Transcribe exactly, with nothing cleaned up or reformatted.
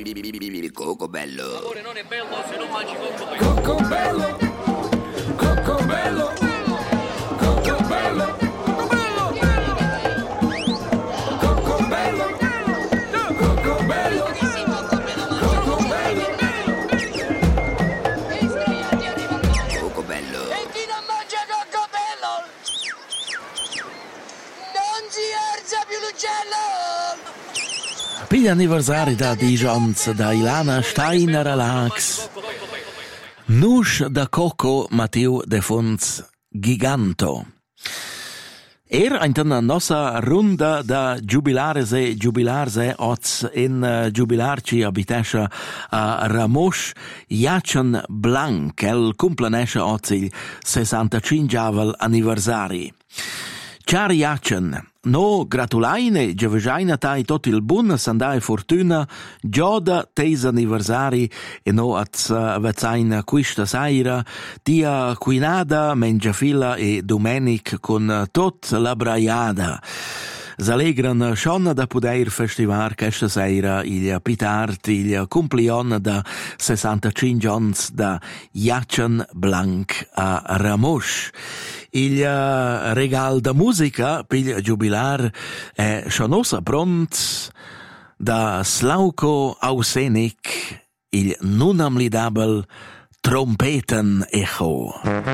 Cocobello. L'amore non è bello se non mangi cocobello. Cocobello, cocobello, cocobello, cocobello, cocobello, Cocobello. E chi non mangia coccobello non si alza più l'uccello. Per gli anniversari da Dijonz da Ilana Steiner Relax. Nusch da Coco Matteo de Fons Giganto. Er in una nostra runda da giubilarse giubilarse oz in giubilarci abitesce a Ramosh Jacen Blanc el complanesce oz il sessantacinque anniversari. Ciao Jacen, no gratulaine, giovegina tai tot il bun, sandai fortuna, gioda teis anniversari e no az vezzain quista saira, tia quinada, mengiafila e domenic con tot la braiada. S'allegran schon da poder festivar questa sera il pitart, il compleon da sessantacinque ans da Jacen Blanc a Ramosh. Il regal da musica per il giubilar è schon pront da Slauko Ausenic, il non amlidabel Trompeten Echo.